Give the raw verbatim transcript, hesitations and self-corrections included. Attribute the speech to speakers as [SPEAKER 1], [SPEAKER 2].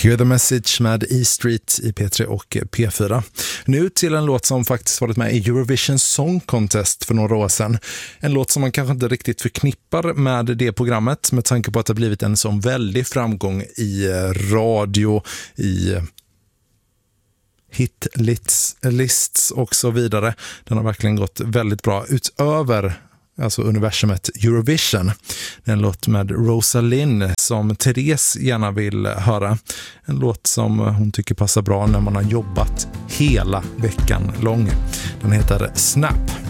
[SPEAKER 1] Hear the Message med E-Street i P tre och P fyra. Nu till en låt som faktiskt varit med i Eurovision Song Contest för några år sedan. En låt som man kanske inte riktigt förknippar med det programmet med tanke på att det blivit en sån väldig framgång i radio, i hitlists och så vidare. Den har verkligen gått väldigt bra utöver alltså universumet Eurovision. En låt med Rosalind som Therese gärna vill höra. En låt som hon tycker passar bra när man har jobbat hela veckan lång. Den heter Snap.